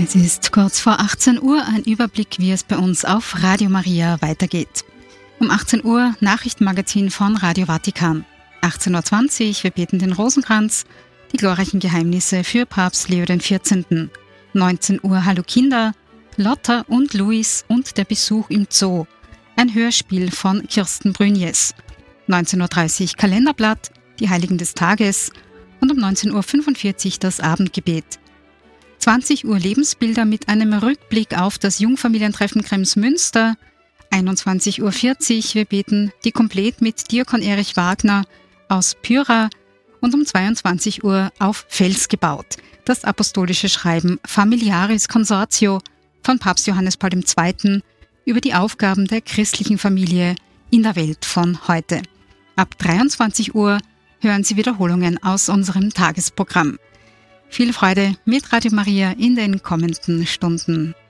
Es ist kurz vor 18 Uhr, ein Überblick, wie es bei uns auf Radio Maria weitergeht. Um 18 Uhr Nachrichtenmagazin von Radio Vatikan. 18.20 Uhr, wir beten den Rosenkranz, die glorreichen Geheimnisse für Papst Leo XIV. 19 Uhr Hallo Kinder, Lotta und Luis und der Besuch im Zoo. Ein Hörspiel von Kirsten Brünjes. 19.30 Uhr Kalenderblatt, die Heiligen des Tages und um 19.45 Uhr das Abendgebet. 20 Uhr Lebensbilder mit einem Rückblick auf das Jungfamilientreffen Kremsmünster. 21.40 Uhr, wir beten die Komplett mit Diakon Erich Wagner aus Pyra und um 22 Uhr auf Fels gebaut. Das apostolische Schreiben Familiaris Consortio von Papst Johannes Paul II. Über die Aufgaben der christlichen Familie in der Welt von heute. Ab 23 Uhr hören Sie Wiederholungen aus unserem Tagesprogramm. Viel Freude mit Radio Maria in den kommenden Stunden.